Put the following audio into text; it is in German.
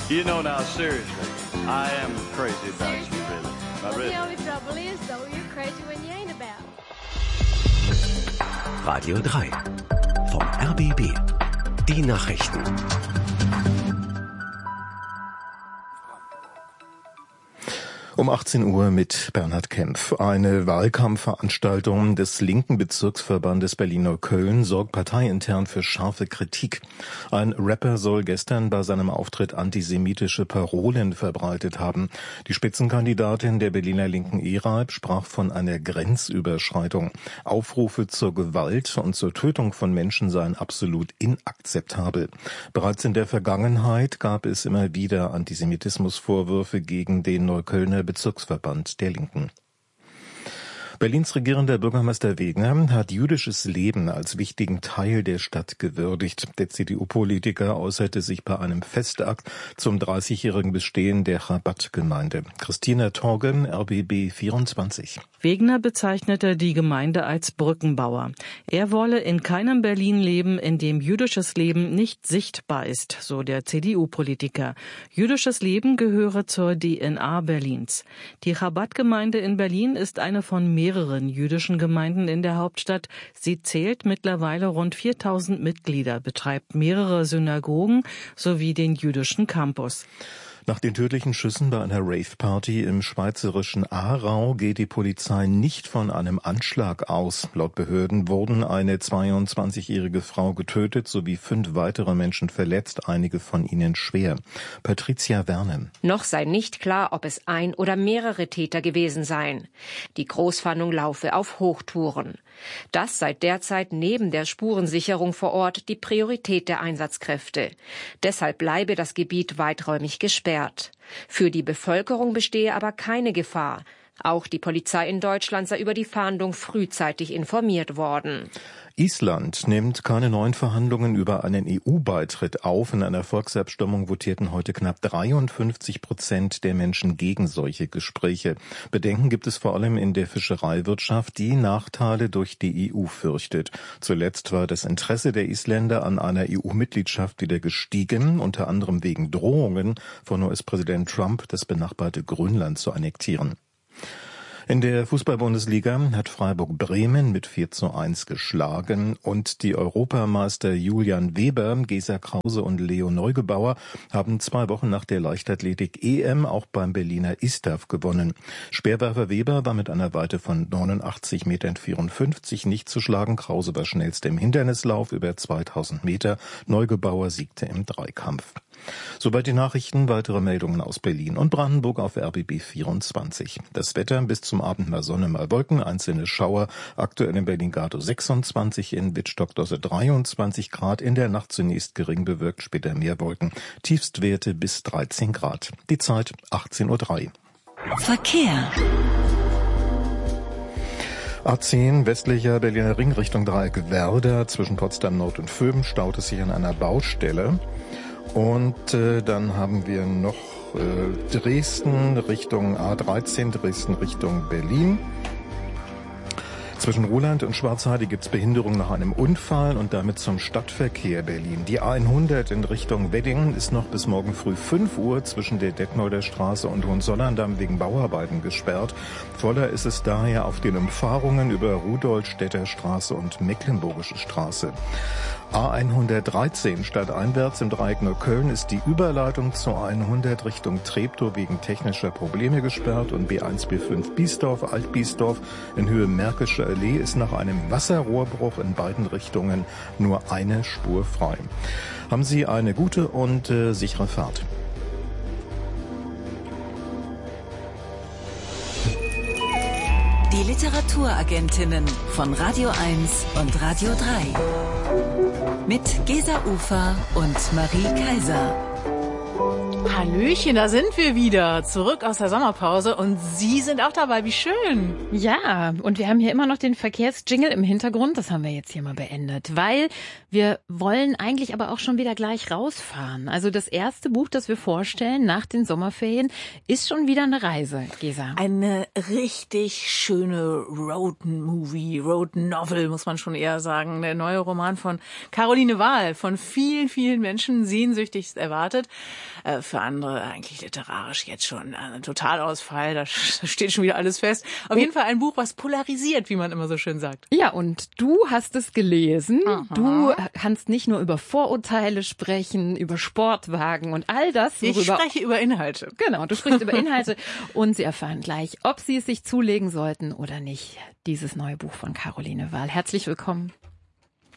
You know now, seriously, I am crazy about you, really. Well, the only trouble is, though, you're crazy when you ain't about. Radio 3 vom RBB. Die Nachrichten. Um 18 Uhr mit Bernhard Kempf. Eine Wahlkampfveranstaltung des linken Bezirksverbandes Berlin-Neukölln sorgt parteiintern für scharfe Kritik. Ein Rapper soll gestern bei seinem Auftritt antisemitische Parolen verbreitet haben. Die Spitzenkandidatin der Berliner Linken ERAIB sprach von einer Grenzüberschreitung. Aufrufe zur Gewalt und zur Tötung von Menschen seien absolut inakzeptabel. Bereits in der Vergangenheit gab es immer wieder Antisemitismusvorwürfe gegen den Neuköllner Bezirksverband der Linken. Berlins regierender Bürgermeister Wegner hat jüdisches Leben als wichtigen Teil der Stadt gewürdigt. Der CDU-Politiker äußerte sich bei einem Festakt zum 30-jährigen Bestehen der Chabad-Gemeinde. Christina Torgen, RBB 24. Wegner bezeichnete die Gemeinde als Brückenbauer. Er wolle in keinem Berlin leben, in dem jüdisches Leben nicht sichtbar ist, so der CDU-Politiker. Jüdisches Leben gehöre zur DNA Berlins. Die Chabad-Gemeinde in Berlin ist eine von mehreren jüdischen Gemeinden in der Hauptstadt. Sie zählt mittlerweile rund 4000 Mitglieder, betreibt mehrere Synagogen sowie den jüdischen Campus. Nach den tödlichen Schüssen bei einer Rave-Party im schweizerischen Aarau geht die Polizei nicht von einem Anschlag aus. Laut Behörden wurden eine 22-jährige Frau getötet sowie 5 weitere Menschen verletzt, einige von ihnen schwer. Patricia Werner. Noch sei nicht klar, ob es ein oder mehrere Täter gewesen seien. Die Großfahndung laufe auf Hochtouren. Das sei derzeit neben der Spurensicherung vor Ort die Priorität der Einsatzkräfte. Deshalb bleibe das Gebiet weiträumig gesperrt. Für die Bevölkerung bestehe aber keine Gefahr. Auch die Polizei in Deutschland sei über die Fahndung frühzeitig informiert worden. Island nimmt keine neuen Verhandlungen über einen EU-Beitritt auf. In einer Volksabstimmung votierten heute knapp 53% der Menschen gegen solche Gespräche. Bedenken gibt es vor allem in der Fischereiwirtschaft, die Nachteile durch die EU fürchtet. Zuletzt war das Interesse der Isländer an einer EU-Mitgliedschaft wieder gestiegen, unter anderem wegen Drohungen von US-Präsident Trump, das benachbarte Grönland zu annektieren. In der Fußball-Bundesliga hat Freiburg Bremen mit 4:1 geschlagen und die Europameister Julian Weber, Gesa Krause und Leo Neugebauer haben 2 Wochen nach der Leichtathletik-EM auch beim Berliner ISTAF gewonnen. Speerwerfer Weber war mit einer Weite von 89,54 Metern nicht zu schlagen. Krause war schnellster im Hindernislauf über 2000 Meter. Neugebauer siegte im Dreikampf. Soweit die Nachrichten, weitere Meldungen aus Berlin und Brandenburg auf RBB 24. Das Wetter bis zum Abend mal Sonne, mal Wolken, einzelne Schauer, aktuell in Berlin-Gatow 26, in Wittstock-Dosse 23 Grad, in der Nacht zunächst gering bewölkt, später mehr Wolken, Tiefstwerte bis 13 Grad. Die Zeit 18:03 Uhr. Verkehr. A10 westlicher Berliner Ring Richtung Dreieck Werder zwischen Potsdam Nord und Vöben staut es sich an einer Baustelle. Und dann haben wir noch Dresden Richtung A13, Dresden Richtung Berlin. Zwischen Ruhland und Schwarzheide gibt es Behinderung nach einem Unfall und damit zum Stadtverkehr Berlin. Die A100 in Richtung Wedding ist noch bis morgen früh 5 Uhr zwischen der Detmolder Straße und Hohenzollern-Damm wegen Bauarbeiten gesperrt. Voller ist es daher auf den Umfahrungen über Rudolstädter Straße und Mecklenburgische Straße. A113 stadteinwärts im Dreieck Neukölln ist die Überleitung zur 100 Richtung Treptow wegen technischer Probleme gesperrt und B1, B5 Biesdorf, Alt-Biesdorf in Höhe Märkische Allee ist nach einem Wasserrohrbruch in beiden Richtungen nur eine Spur frei. Haben Sie eine gute und sichere Fahrt. Die Literaturagentinnen von Radio 1 und Radio 3. Mit Gesa Ufer und Marie Kaiser. Hallöchen, da sind wir wieder, zurück aus der Sommerpause und Sie sind auch dabei, wie schön. Ja, und wir haben hier immer noch den Verkehrsjingle im Hintergrund, das haben wir jetzt hier mal beendet, weil wir wollen eigentlich aber auch schon wieder gleich rausfahren. Also das erste Buch, das wir vorstellen nach den Sommerferien, ist schon wieder eine Reise, Gesa. Eine richtig schöne Road-Movie, Road-Novel, muss man schon eher sagen. Der neue Roman von Caroline Wahl, von vielen, vielen Menschen sehnsüchtigst erwartet. für andere eigentlich literarisch jetzt schon ein Totalausfall. Da steht schon wieder alles fest. Auf jeden Fall ein Buch, was polarisiert, wie man immer so schön sagt. Ja, und du hast es gelesen. Aha. Du kannst nicht nur über Vorurteile sprechen, über Sportwagen und all das, worüber... Ich spreche über Inhalte. Genau, du sprichst über Inhalte und sie erfahren gleich, ob sie es sich zulegen sollten oder nicht. Dieses neue Buch von Caroline Wahl. Herzlich willkommen.